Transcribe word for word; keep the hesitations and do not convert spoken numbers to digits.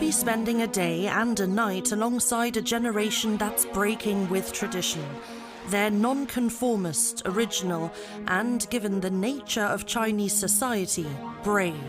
be spending a day and a night alongside a generation that's breaking with tradition. They're nonconformist, original, and, given the nature of Chinese society, brave.